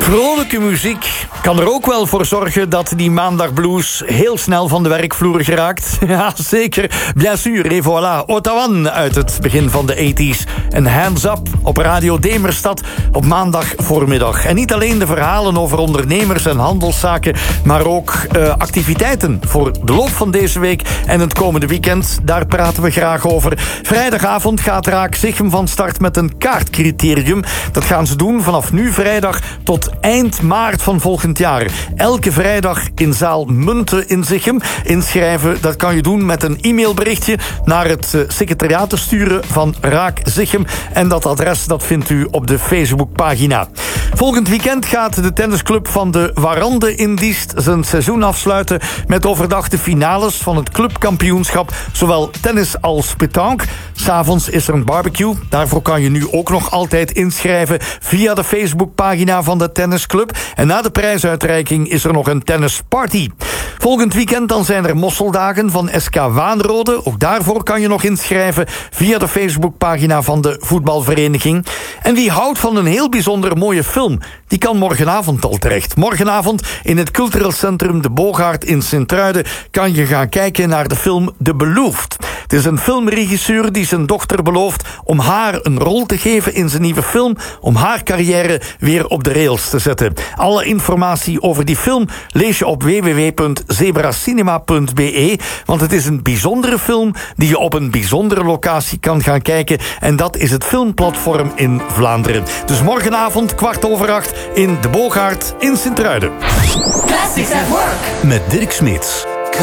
Vrolijke muziek kan er ook wel voor zorgen dat die maandagblues heel snel van de werkvloer geraakt. Ja, zeker. Bien sûr. Et voilà. Ottawa uit het begin van de 80s. En Hands Up op Radio Demerstad op maandag voormiddag. En niet alleen de verhalen over ondernemers en handelszaken, maar ook activiteiten voor de loop van deze week en het komende weekend. Daar praten we graag over. Vrijdagavond gaat Raak Zichem van start met een kaartcriterium. Dat gaan ze doen vanaf nu vrijdag tot eind maart van volgend jaar. Elke vrijdag in zaal Munten in Zichem. Inschrijven, dat kan je doen met een e-mailberichtje naar het secretariaat te sturen van Raak Zichem. En dat adres dat vindt u op de Facebookpagina. Volgend weekend gaat de tennisclub van de Warande in Diest zijn seizoen afsluiten met overdag de finales van het clubkampioenschap, zowel tennis als pétanque. 's Avonds is er een barbecue. Daarvoor kan je nu ook nog altijd inschrijven via de Facebookpagina van de tennisclub. En na de prijsuitreiking is er nog een tennisparty. Volgend weekend dan zijn er mosseldagen van SK Waanrode. Ook daarvoor kan je nog inschrijven via de Facebookpagina van de voetbalvereniging. En wie houdt van een heel bijzonder mooie film, die kan morgenavond al terecht. Morgenavond in het cultureel centrum De Boogaard in Sint-Truiden kan je gaan kijken naar de film De Beloofd. Het is een filmregisseur die zijn dochter belooft om haar een rol te geven in zijn nieuwe film, om haar carrière weer op de rails te zetten. Alle informatie over die film lees je op www.zebracinema.be, want het is een bijzondere film die je op een bijzondere locatie kan gaan kijken, en dat is het Filmplatform in Vlaanderen. Dus morgenavond 7:15 in De Boogaard in Sint-Truiden. Classics at Work met Dirk Smits.